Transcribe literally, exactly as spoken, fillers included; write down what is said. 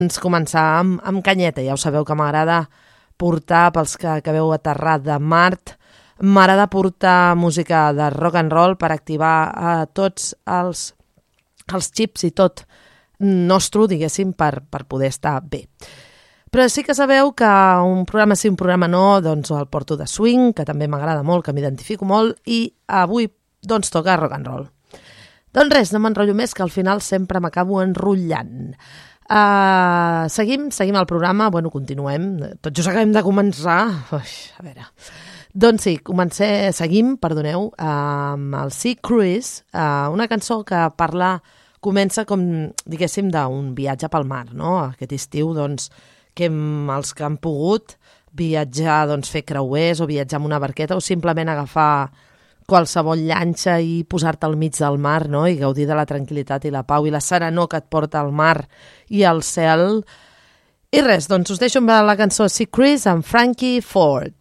Doncs començar amb, amb canyeta. Ja ho sabeu que m'agrada portar, pels que acabeu aterrat de Mart, m'agrada portar música de rock and roll per activar uh, tots els, els xips i tot nostre, diguéssim, per, per poder estar bé. Però sí que sabeu que un programa sí, un programa no, doncs el porto de swing, que també m'agrada molt, que m'identifico molt, i avui doncs toca rock and roll. Doncs res, no m'enrotllo més, que al final sempre m'acabo enrotllant. Uh, seguim, seguim el programa, bueno, continuem, tot just acabem de començar, Ui, a veure, doncs sí, comencem, seguim, perdoneu, uh, amb el Sea Cruise, uh, una cançó que parla, comença com, diguéssim, d'un viatge pel mar, no? Aquest estiu, doncs, que hem, els que han pogut viatjar, doncs, fer creuers o viatjar amb una barqueta o simplement agafar qualsevol llanxa i posar-te al mig del mar, no? I gaudir de la tranquil·litat i la pau i la serenor que et porta al mar i al cel. I res, doncs us deixo amb la cançó Sea Cruise amb Frankie Ford.